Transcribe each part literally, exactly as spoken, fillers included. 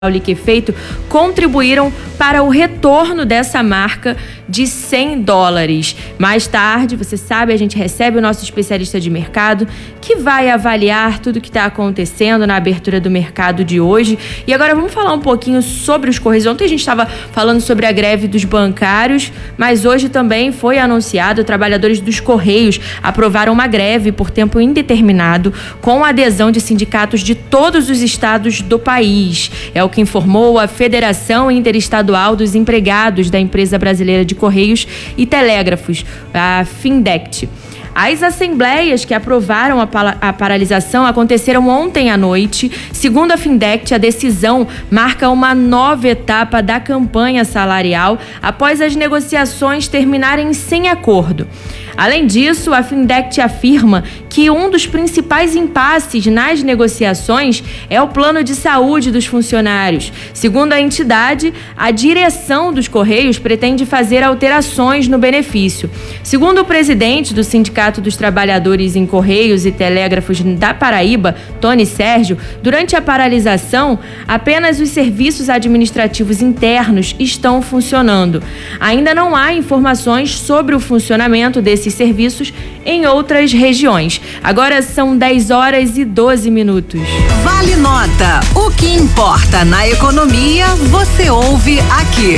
liquefeito contribuíram para o retorno dessa marca de cem dólares. Mais tarde, você sabe, a gente recebe o nosso especialista de mercado que vai avaliar tudo o que está acontecendo na abertura do mercado de hoje. E agora vamos falar um pouquinho sobre os Correios. Ontem a gente estava falando sobre a greve dos bancários, mas hoje também foi anunciado, trabalhadores dos Correios aprovaram uma greve por tempo indeterminado com a adesão de sindicatos de todos os estados do país. É o que informou a Federação Interestadual dos Empregados da Empresa Brasileira de Correios e Telégrafos, a Findect. As assembleias que aprovaram a, pala- a paralisação aconteceram ontem à noite. Segundo a Findect, a decisão marca uma nova etapa da campanha salarial após as negociações terminarem sem acordo. Além disso, a Findect afirma que um dos principais impasses nas negociações é o plano de saúde dos funcionários. Segundo a entidade, a direção dos Correios pretende fazer alterações no benefício. Segundo o presidente do Sindicato dos Trabalhadores em Correios e Telégrafos da Paraíba, Tony Sérgio, durante a paralisação, apenas os serviços administrativos internos estão funcionando. Ainda não há informações sobre o funcionamento desses serviços em outras regiões. Agora são dez horas e doze minutos. Vale Nota. O que importa na economia, você ouve aqui.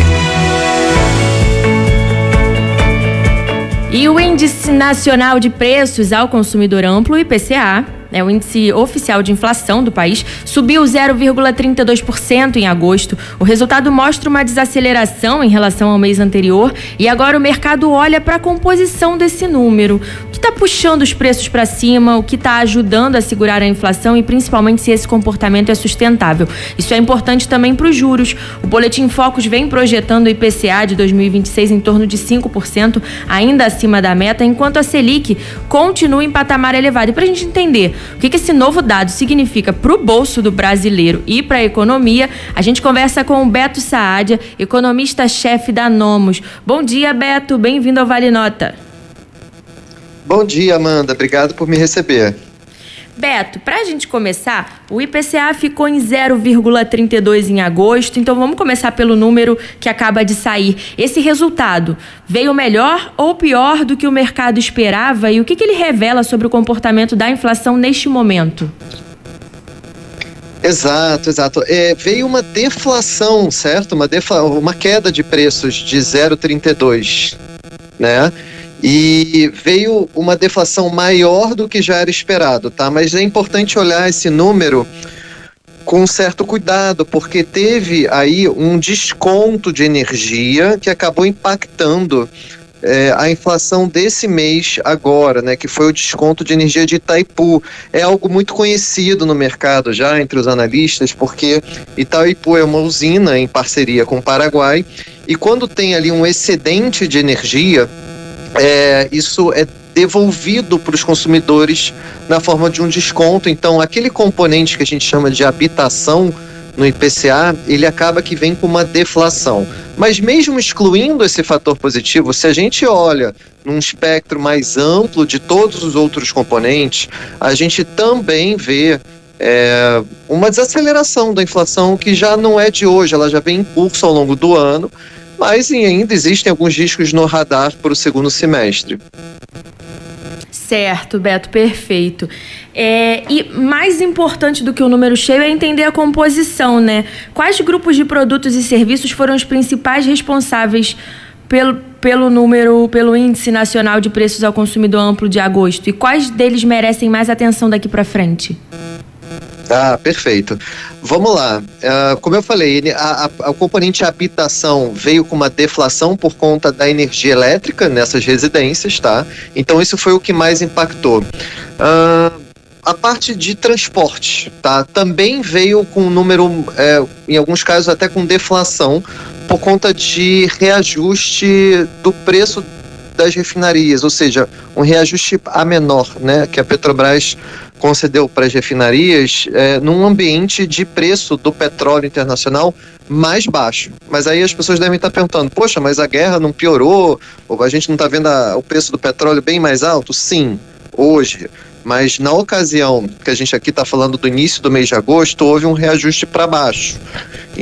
E o Índice Nacional de Preços ao Consumidor Amplo, I P C A, é o índice oficial de inflação do país, subiu zero vírgula trinta e dois por cento em agosto. O resultado mostra uma desaceleração em relação ao mês anterior e agora o mercado olha para a composição desse número. O que está puxando os preços para cima, o que está ajudando a segurar a inflação e principalmente se esse comportamento é sustentável. Isso é importante também para os juros. O Boletim Focus vem projetando o I P C A de dois mil e vinte e seis em torno de cinco por cento, ainda acima da meta, enquanto a Selic continua em patamar elevado. E para a gente entender o que esse novo dado significa para o bolso do brasileiro e para a economia, a gente conversa com o Beto Saadia, economista-chefe da Nomos. Bom dia, Beto. Bem-vindo ao Vale Nota. Bom dia, Amanda. Obrigado por me receber. Beto, para a gente começar, o I P C A ficou em zero vírgula trinta e dois em agosto, então vamos começar pelo número que acaba de sair. Esse resultado veio melhor ou pior do que o mercado esperava e o que, que ele revela sobre o comportamento da inflação neste momento? Exato, exato. É, veio uma deflação, certo? Uma, defla... uma queda de preços de zero vírgula trinta e dois, né? E veio uma deflação maior do que já era esperado, tá? Mas é importante olhar esse número com um certo cuidado, porque teve aí um desconto de energia que acabou impactando é, a inflação desse mês agora, né? Que foi o desconto de energia de Itaipu. É algo muito conhecido no mercado já entre os analistas, porque Itaipu é uma usina em parceria com o Paraguai e quando tem ali um excedente de energia, É, isso é devolvido para os consumidores na forma de um desconto. Então, aquele componente que a gente chama de habitação no I P C A, ele acaba que vem com uma deflação. Mas mesmo excluindo esse fator positivo, se a gente olha num espectro mais amplo de todos os outros componentes, a gente também vê é, uma desaceleração da inflação que já não é de hoje, ela já vem em curso ao longo do ano, mas ainda existem alguns riscos no radar para o segundo semestre. Certo, Beto, perfeito. É, e mais importante do que o número cheio é entender a composição, né? Quais grupos de produtos e serviços foram os principais responsáveis pelo, pelo número, pelo Índice Nacional de Preços ao Consumidor Amplo de agosto? E quais deles merecem mais atenção daqui para frente? Ah, perfeito. Vamos lá. Uh, como eu falei, a, a, a componente habitação veio com uma deflação por conta da energia elétrica nessas residências, tá? Então isso foi o que mais impactou. Uh, a parte de transporte, tá? Também veio com um número, é, em alguns casos até com deflação, por conta de reajuste do preço das refinarias, ou seja, um reajuste a menor, né, que a Petrobras concedeu para as refinarias é, num ambiente de preço do petróleo internacional mais baixo. Mas aí as pessoas devem estar perguntando, poxa, mas a guerra não piorou? Ou a gente não está vendo a, o preço do petróleo bem mais alto? Sim, hoje mas na ocasião que a gente aqui está falando do início do mês de agosto, houve um reajuste para baixo.